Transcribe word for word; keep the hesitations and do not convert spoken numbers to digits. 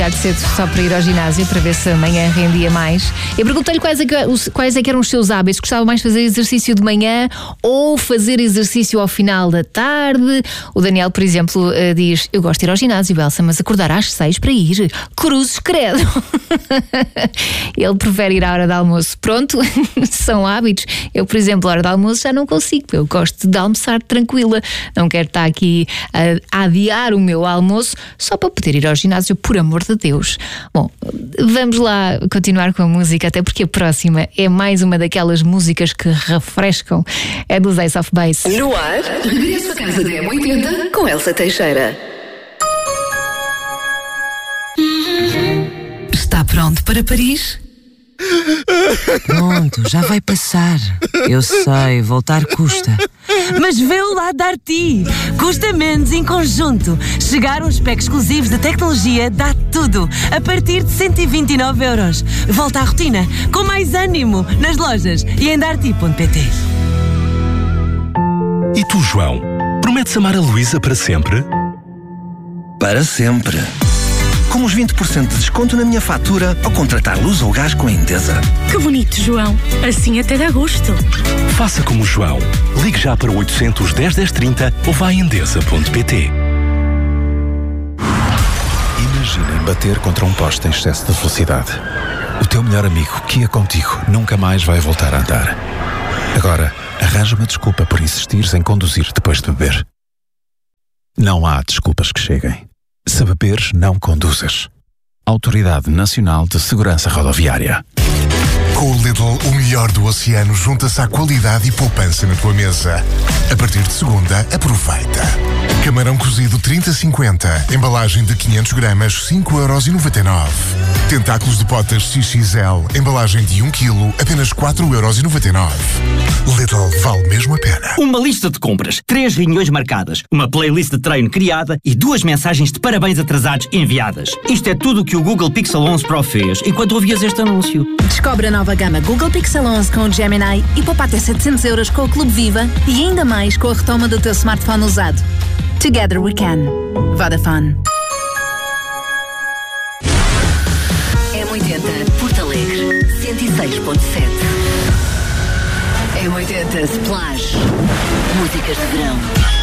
de cedo só para ir ao ginásio, para ver se amanhã rendia mais. Eu perguntei-lhe quais é, que, quais é que eram os seus hábitos. Gostava mais de fazer exercício de manhã ou fazer exercício ao final da tarde. O Daniel, por exemplo, diz: eu gosto de ir ao ginásio, Elsa, mas acordar às seis para ir. Cruzes, credo. Ele prefere ir à hora de almoço. Pronto, são hábitos. Eu, por exemplo, à hora de almoço já não consigo. Eu gosto de almoçar tranquila. Não quero estar aqui a, a adiar o meu almoço só para poder ir ao ginásio, por amor de Deus. Bom, vamos lá continuar com a música, até porque a próxima é mais uma daquelas músicas que refrescam. É dos Ace of Base. No ar, regresso a casa da M oitenta com Elsa Teixeira. Está pronto para Paris? Pronto, já vai passar. Eu sei, voltar custa. Mas vê o lado da Arti. Custa menos em conjunto. Chegar uns packs exclusivos de tecnologia dá tudo a partir de cento e vinte e nove euros. Volta à rotina com mais ânimo nas lojas e em darti ponto pt. E tu, João? Prometes amar a Luísa para sempre? Para sempre. Com os vinte por cento de desconto na minha fatura ao contratar luz ou gás com a Endesa. Que bonito, João. Assim até dá gosto. Faça como o João. Ligue já para o oitocentos, dez, dez, trinta ou vá a endesa ponto pt. Imaginem bater contra um poste em excesso de velocidade. O teu melhor amigo, que ia contigo, nunca mais vai voltar a andar. Agora, arranja uma desculpa por insistires em conduzir depois de beber. Não há desculpas que cheguem. Se beberes, não conduzas. Autoridade Nacional de Segurança Rodoviária. Com o Lidl, o melhor do oceano junta-se à qualidade e poupança na tua mesa. A partir de segunda, aproveita. Camarão cozido trinta cinquenta, embalagem de quinhentos gramas, cinco euros e noventa e nove. Tentáculos de potas X X L, embalagem de um quilo, apenas quatro euros e noventa e nove. Lidl, vale mesmo a pena. Uma lista de compras, três reuniões marcadas, uma playlist de treino criada e duas mensagens de parabéns atrasados enviadas. Isto é tudo o que o Google Pixel onze Pro fez enquanto ouvias este anúncio. Descobre a nova gama Google Pixel onze com o Gemini e poupa até setecentos euros com o Clube Viva e ainda mais com a retoma do teu smartphone usado. Together we can. Vodafone. M oitenta Porto Alegre, cento e seis ponto sete. M oitenta Splash. Músicas de verão.